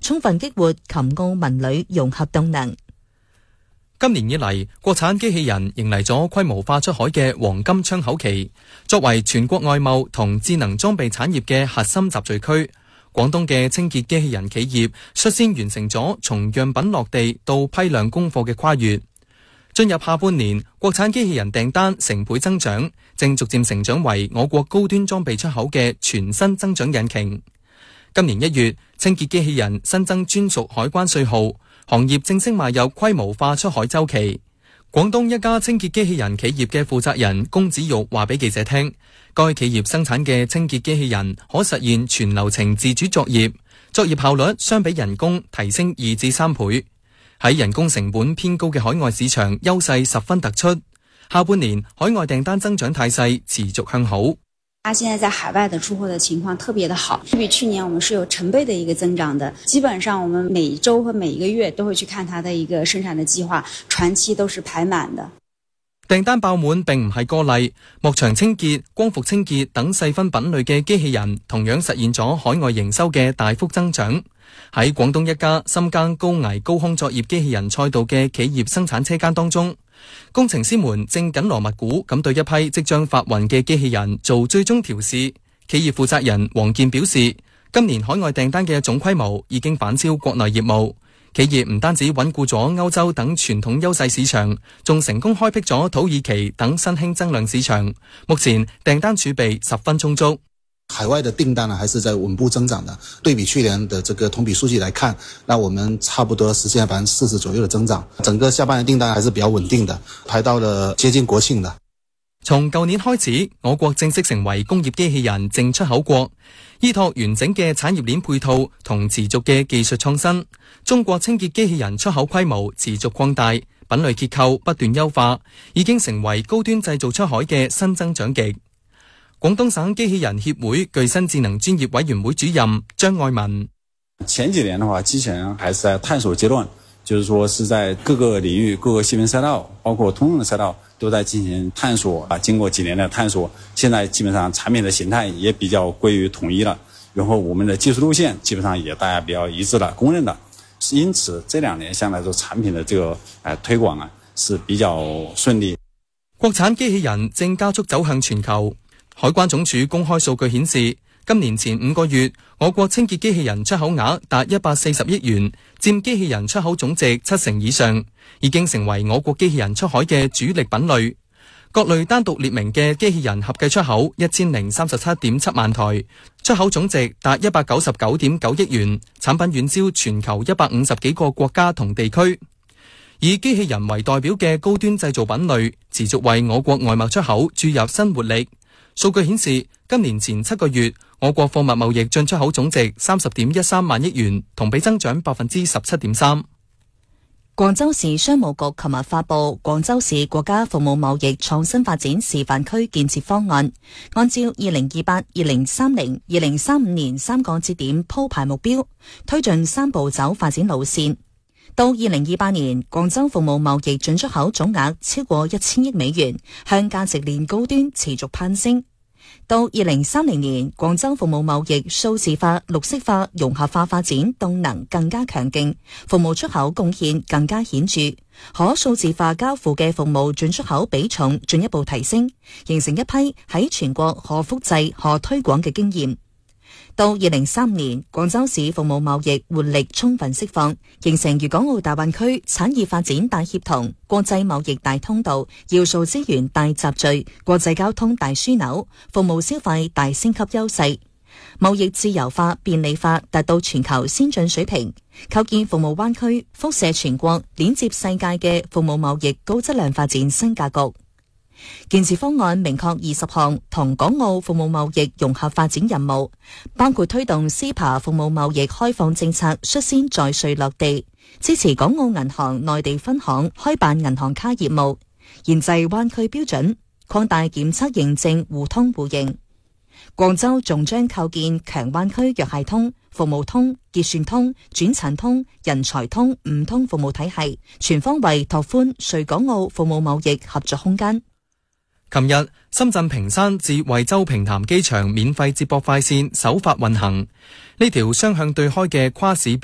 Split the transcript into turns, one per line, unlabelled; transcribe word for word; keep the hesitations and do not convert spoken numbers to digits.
充分激活琴澳文旅融合動能。
今年以嚟，國產機器人迎嚟咗規模化出海嘅黃金窗口期。作為全國外貿同智能裝備產業嘅核心集聚區，廣東嘅清潔機器人企業率先完成咗從樣品落地到批量供貨嘅跨越。進入下半年，國產機器人訂單成倍增長，正逐漸成長為我國高端裝備出口嘅全新增長引擎。今年一月，清潔機器人新增專屬海關稅號，行業正式邁入規模化出海週期。廣東一家清潔機器人企業嘅負責人龔子玉話俾記者聽，該企業生產嘅清潔機器人可實現全流程自主作業，作業效率相比人工提升二至三倍。喺人工成本偏高嘅海外市場優勢十分突出。下半年海外訂單增長態勢持續向好。
它現在在海外的出貨的情況特別的好，比去年我們是有成倍的一個增長的。基本上我們每一周和每一個月都會去看它的一個生產的計劃，船期都是排滿的。
訂單爆滿並唔係個例，幕牆清潔、光伏清潔等細分品類嘅機器人同樣實現咗海外營收嘅大幅增長。喺廣東一家深耕高危高空作業機器人賽道嘅企業生產車間當中，工程師們正緊鑼密鼓咁對一批即將發運嘅機器人做最終調試。企業負責人黃健表示，今年海外訂單嘅總規模已經反超國內業務。企業唔單止穩固咗歐洲等傳統優勢市場，仲成功開闢咗土耳其等新興增量市場。目前訂單儲備十分充足。
海外的訂單呢，還是在穩步增長的。對比去年的這個同比數據來看，那我們差不多實現百分之四十左右的增長。整個下半年訂單還是比較穩定的，排到了接近國慶的。
從舊年開始，我國正式成為工業機器人淨出口國，依託完整嘅產業鏈配套同持續嘅技術創新，中國清潔機器人出口規模持續擴大，品類結構不斷優化，已經成為高端製造出海嘅新增長極。廣東省機器人協會具身智能專業委員會主任張愛文：
前幾年的話，機器人還是在探索階段，就是說是在各個領域、各個細分賽道，包括通用的賽道，都在進行探索啊。經過幾年的探索，現在基本上產品的形態也比較歸於統一了，然後我們的技術路線基本上也大家比較一致了、公認的。因此，這兩年相對來說產品的這個呃推廣啊是比較順利。
國產機器人正加速走向全球。海關總署公開數據顯示，今年前五個月，我國清潔機器人出口額達一百四十億元，佔機器人出口總值七成以上，已經成為我國機器人出海嘅主力品類。各類單獨列明嘅機器人合計出口一千零三十七點七萬台，出口總值達一百九十九點九億元，產品遠銷全球一百五十幾個國家同地區。以機器人為代表嘅高端製造品類，持續為我國外貿出口注入新活力。數據顯示，今年前七個月，我國貨物貿易進出口總值三十點一三萬億元，同比增長百分之十七點三。
廣州市商務局琴日發布《廣州市國家服務貿易創新發展示範區建設方案》，按照二零二八、二零三零、二零三五年三個節點鋪排目標，推進三步走發展路線。到二零二八年，廣州服務貿易進出口總額超過一千億美元，向價值鏈高端持續攀升。到二零三零年，廣州服務貿易數字化、綠色化、融合化發展動能更加強勁，服務出口貢獻更加顯著，可數字化交付嘅服務進出口比重進一步提升，形成一批喺全國可複製、可推廣嘅經驗。到二零三五年，廣州市服務貿易活力充分釋放，形成粵港澳大灣區產業發展大協同、國際貿易大通道、要素資源大集聚、國際交通大樞紐、服務消費大升級優勢，貿易自由化、便利化達到全球先進水平，構建服務灣區，輻射全國、鏈接世界嘅服務貿易高質量發展新格局。建設方案明確二十項同港澳服務貿易融合發展任務，包括推動 C E P A 服務貿易開放政策率先在穗落地，支持港澳銀行內地分行開辦銀行卡業務，研製灣區標準，擴大檢測認證互通互認。廣州仲將構建強灣區藥械通、服務通、結算通、轉產通、人才通五通服務體系，全方位拓寬穗港澳服務貿易合作空間。
琴日，深圳坪山至惠州平潭機場免費接駁快線首發運行，呢條雙向對開嘅跨市